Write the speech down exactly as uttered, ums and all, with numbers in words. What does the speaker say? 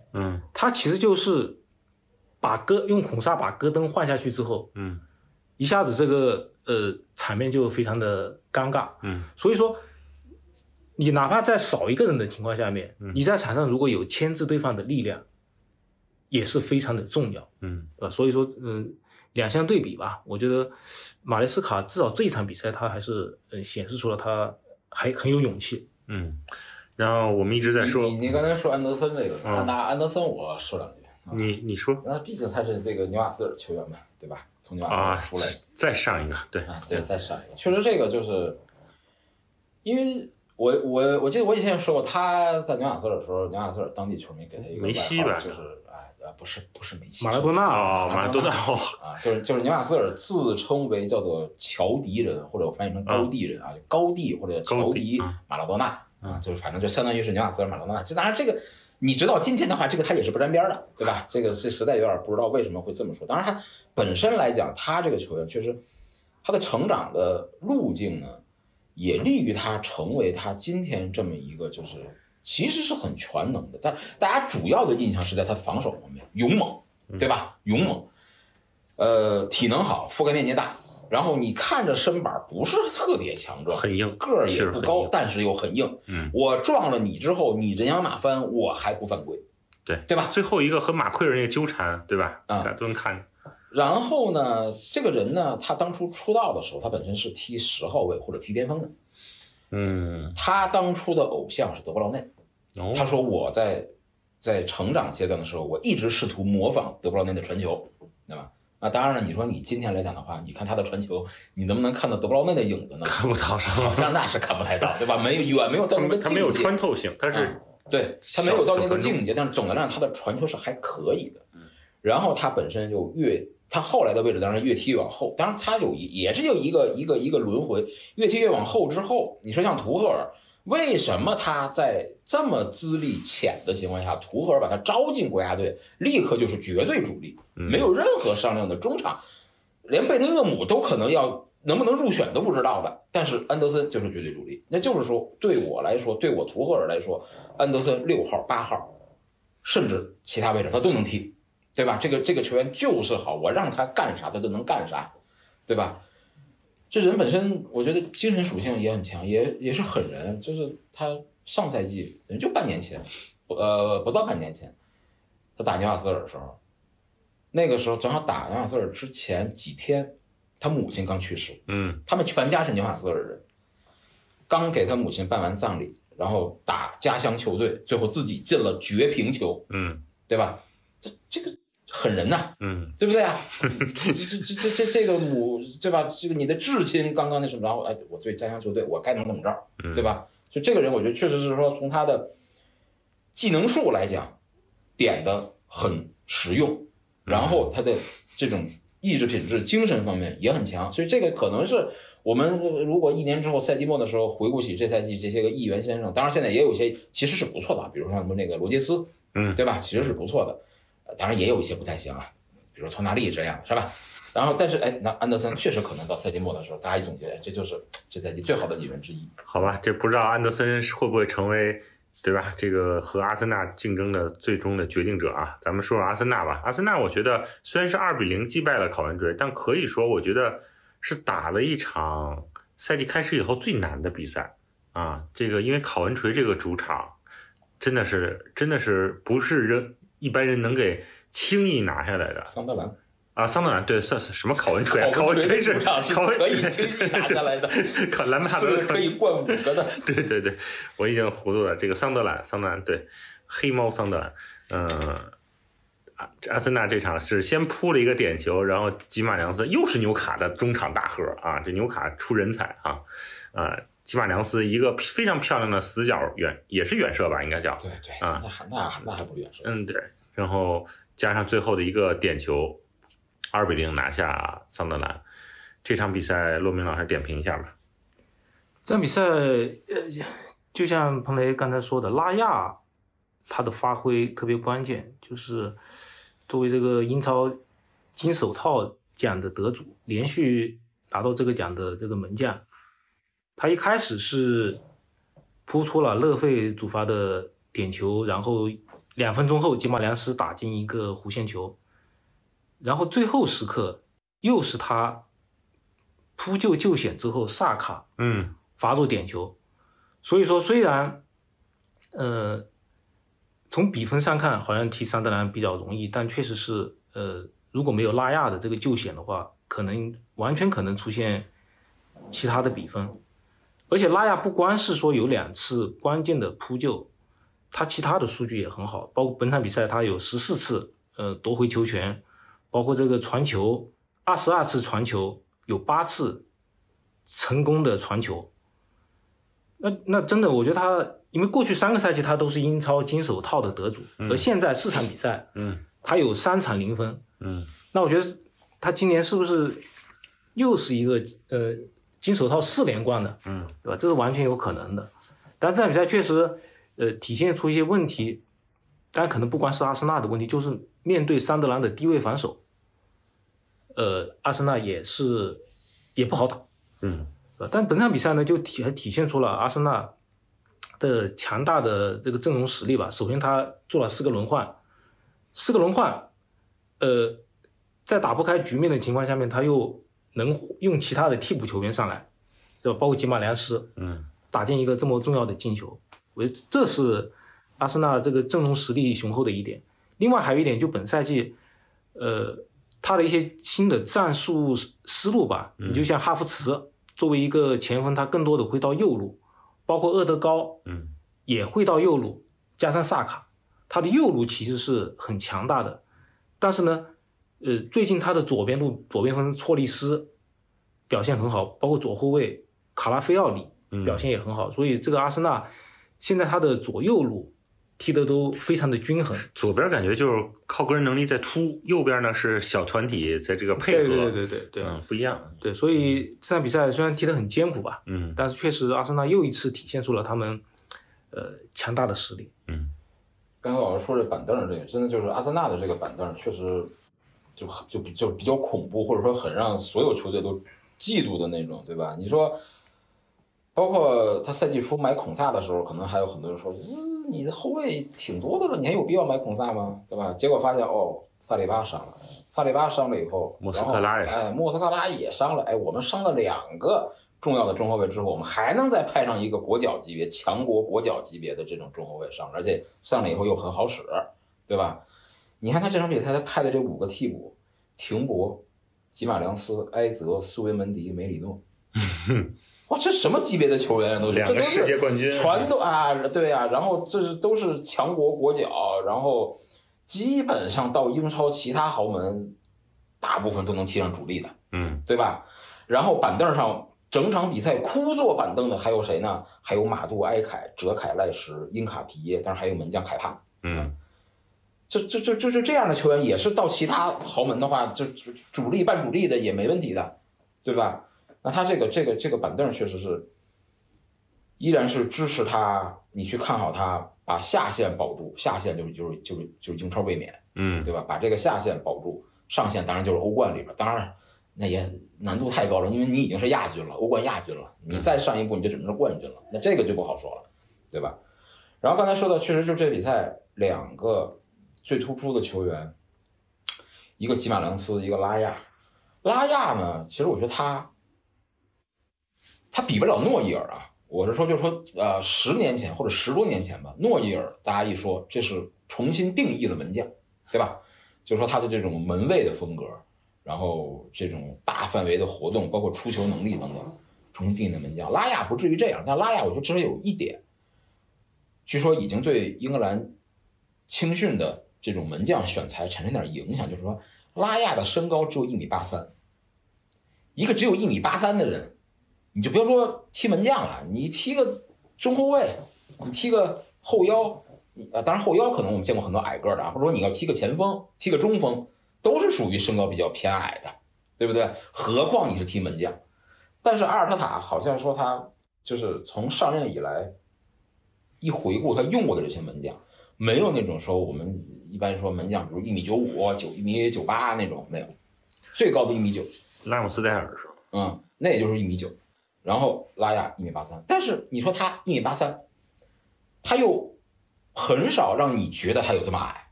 嗯， 他其实就是把戈用孔萨把戈登换下去之后， 嗯， 一下子这个呃场面就非常的尴尬。 嗯， 所以说你哪怕在少一个人的情况下面， 嗯、 你在场上如果有牵制对方的力量，也是非常的重要。 嗯， 呃，所以说嗯、呃，两相对比吧，我觉得马雷斯卡至少这一场比赛他还是呃显示出了他还很有勇气。 嗯，然后我们一直在说， 你你刚才说安德森这个，嗯、拿安德森我说两句。 你你说， 那毕竟他是这个纽瓦斯尔球员嘛，对吧？从纽瓦斯尔出来， 啊、再上一个，对， 啊，对，再上一个。确实，这个就是，因为我我我记得我以前也说过，他在纽瓦斯尔的时候，纽瓦斯尔当地球迷给他一个梅西吧， 就是哎呃不是不是梅西， 马拉多纳哦，马拉多纳啊，就是就是纽瓦斯尔自称为叫做乔迪人，或者我翻译成高地人啊，高地或者乔迪马拉多纳啊，就是反正就相当于是纽瓦斯尔马拉多纳。这当然这个。你直到今天的话，这个他也是不沾边的，对吧？这个这实在有点不知道为什么会这么说。当然，他本身来讲，他这个球员确实，他的成长的路径呢，也利于他成为他今天这么一个，就是其实是很全能的。但大家主要的印象是在他防守方面勇猛，对吧？勇猛，呃，体能好，覆盖面积大。然后你看着身板不是特别强壮， 很硬， 个儿也不高，但是又很硬。 嗯， 我撞了你之后，你人仰马翻，我还不犯规， 对对吧？ 最后一个和马奎尔那个纠缠，对吧？ 啊、 嗯，都能看。 然后呢，这个人呢，他当初出道的时候，他本身是踢十号位或者踢边锋的。 嗯， 他当初的偶像是德布劳内。 哦、 他说我在在成长阶段的时候，我一直试图模仿德布劳内的传球，对吧？那当然了，你说你今天来讲的话，你看他的传球，你能不能看到德布劳内的影子呢？ 看不到， 好像那是看不太到，对吧？没有远没有到那个境界， 他没有穿透性，他是、 啊、对他没有到那个境界，但是总的来讲他的传球是还可以的。然后他本身就越他后来的位置当然越踢越往后，当然他有也是有一个一个一个轮回，越踢越往后之后，你说像图赫尔。为什么他在这么资历浅的情况下，图赫尔把他招进国家队，立刻就是绝对主力，没有任何商量的中场，连贝林厄姆都可能要能不能入选都不知道的，但是安德森就是绝对主力。那就是说，对我来说，对我图赫尔来说，安德森六号、八号，甚至其他位置他都能踢，对吧？这个这个球员就是好，我让他干啥他都能干啥，对吧？这人本身，我觉得精神属性也很强，也也是狠人。就是他上赛季等于就半年前，呃，不到半年前，他打纽瓦斯尔的时候，那个时候正好打纽瓦斯尔之前几天，他母亲刚去世， 嗯， 他们全家是纽瓦斯尔人，刚给他母亲办完葬礼，然后打家乡球队，最后自己进了绝平球， 嗯， 对吧？这这个。狠人呐、啊， 嗯， 对不对啊？这这这这这个母，对吧？这个你的至亲刚刚那什么，然后哎，我对家乡球队，我该能怎么着，对吧？就这个人，我觉得确实是说，从他的技能树来讲，点的很实用，然后他的这种意志品质、精神方面也很强，所以这个可能是我们如果一年之后赛季末的时候回顾起这赛季这些个议员先生，当然现在也有一些其实是不错的，比如说什么那个罗杰斯， 嗯， 对吧？其实是不错的。当然也有一些不太行啊，比如托纳利这样，是吧？然后，但是哎，那安德森确实可能到赛季末的时候，大家一总结，这就是这赛季最好的引援之一。 好吧，这不知道安德森会不会成为，对吧？这个和阿森纳竞争的最终的决定者啊。咱们说说阿森纳吧。阿森纳，我觉得虽然是二比零击败了考文垂，但可以说我觉得是打了一场赛季开始以后最难的比赛啊。这个因为考文垂这个主场真的是真的是不是人。一般人能给轻易拿下来的。 桑德兰啊，桑德兰对，算什么考文垂啊？考文垂是考文可以轻易拿下来的， 考兰帕德可以灌五个的。 对对对，我已经糊涂了。这个桑德兰，桑德兰对，黑猫桑德兰，嗯、呃，阿森纳这场是先扑了一个点球，然后吉马良斯又是纽卡的中场大核啊，这纽卡出人才啊，啊、呃。吉马良斯一个非常漂亮的死角远，也是远射吧，应该叫。 对对啊， 那那那还不远射。 嗯，对。然后加上最后的一个点球，二比零拿下桑德兰。这场比赛，骆明老师点评一下吧。 这场比赛，呃，就像彭雷刚才说的，拉亚他的发挥特别关键，就是作为这个英超金手套奖的得主，连续拿到这个奖的这个门将。他一开始是扑出了勒费主罚的点球，然后两分钟后吉马良斯打进一个弧线球，然后最后时刻又是他扑救救险之后萨卡嗯罚入点球。所以说虽然呃从比分上看好像踢桑德兰比较容易，但确实是呃如果没有拉亚的这个救险的话，可能完全可能出现其他的比分。而且拉亚不光是说有两次关键的扑救，他其他的数据也很好，包括本场比赛他有十四次呃夺回球权，包括这个传球二十二次传球，有八次成功的传球。那那真的我觉得他，因为过去三个赛季他都是英超金手套的得主， 嗯、 而现在四场比赛嗯他有三场零分， 嗯， 那我觉得他今年是不是又是一个呃金手套四连冠的， 嗯， 对吧？这是完全有可能的。但这场比赛确实呃体现出一些问题，当然可能不光是阿森纳的问题，就是面对桑德兰的低位防守，呃，阿森纳也是也不好打， 嗯， 但本场比赛呢就体还体现出了阿森纳的强大的这个阵容实力吧。首先他做了四个轮换，四个轮换，呃，在打不开局面的情况下面，他又能用其他的替补球员上来，对吧？包括吉马良斯， 嗯， 打进一个这么重要的进球，我觉得这是阿森纳这个阵容实力雄厚的一点。另外还有一点，就本赛季，呃，他的一些新的战术思路吧，你就像哈弗茨作为一个前锋，他更多的会到右路，包括厄德高， 嗯， 也会到右路，加上萨卡，他的右路其实是很强大的。但是呢，呃，最近他的左边路左边锋错利斯表现很好，包括左后卫卡拉菲奥里表现也很好，嗯、所以这个阿森纳现在他的左右路踢得都非常的均衡。 左边感觉就是靠个人能力在突，右边呢是小团体在这个配合， 对对对对对， 嗯，不一样。 对，所以这场比赛虽然踢得很艰苦吧， 嗯， 但是确实阿森纳又一次体现出了他们呃强大的实力。 嗯， 刚才老师说这板凳这个，真的就是阿森纳的这个板凳确实就就比就比较恐怖，或者说很让所有球队都嫉妒的那种，对吧？你说，包括他赛季初买孔萨的时候，可能还有很多人说，嗯，你的后卫挺多的了，你还有必要买孔萨吗？对吧？结果发现哦，萨里巴伤了，萨里巴伤了以后， 莫斯科拉也哎，莫斯科拉也伤了，哎，我们伤了两个重要的中后卫之后，我们还能再派上一个国脚级别、强国国脚级别的这种中后卫上，而且上了以后又很好使，对吧？你看他这场比赛他派的这五个替补，廷博、吉马良斯、埃泽、苏维门迪、梅里诺，哇，这什么级别的球员啊？都是两个世界冠军， 全都啊，对啊，然后这是都是强国国脚，然后基本上到英超其他豪门，大部分都能踢上主力的， 嗯， 对吧？然后板凳上整场比赛枯坐板凳的还有谁呢？还有马杜、埃凯、哲凯、赖什、英卡皮耶，当然还有门将凯帕， 嗯。 这这这就是这样的球员，也是到其他豪门的话，就主力半主力的也没问题的，对吧？那他这个这个这个板凳确实是，依然是支持他，你去看好他，把下线保住，下线就是就是就是就是英超卫冕， 嗯， 对吧？把这个下线保住，上线当然就是欧冠里边，当然那也难度太高了，因为你已经是亚军了，欧冠亚军了，你再上一步你就只能是冠军了，那这个就不好说了，对吧？然后刚才说的，确实就这比赛两个最突出的球员，一个吉马良斯，一个拉亚。拉亚呢，其实我觉得他，他比不了诺伊尔啊。我是说，就是说，呃，十年前或者十多年前吧，诺伊尔大家一说，这是重新定义了门将，对吧？就是说他的这种门卫的风格，然后这种大范围的活动，包括出球能力等等，重新定义了门将。拉亚不至于这样，但拉亚我觉得至少有一点，据说已经对英格兰青训的这种门将选材产生点影响，就是说拉亚的身高只有一米八三，一个只有一米八三的人，你就不要说踢门将了，你踢个中后卫，你踢个后腰，啊，当然后腰可能我们见过很多矮个的啊，或者说你要踢个前锋，踢个中锋，都是属于身高比较偏矮的，对不对？何况你是踢门将。但是阿尔特塔好像说他就是从上任以来，一回顾他用过的这些门将，没有那种说我们一般说门将，比如一米九五、九一米九八那种，没有，最高的一米九。 拉姆斯戴尔是吧？ 嗯，那也就是一米九，然后拉亚一米八三。但是你说他一米八三，他又很少让你觉得他有这么矮。